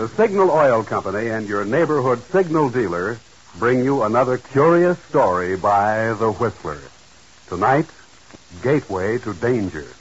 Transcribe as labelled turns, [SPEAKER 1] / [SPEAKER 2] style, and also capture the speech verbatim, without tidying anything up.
[SPEAKER 1] The Signal Oil Company and your neighborhood signal dealer bring you another curious story by The Whistler. Tonight, Gateway to Danger.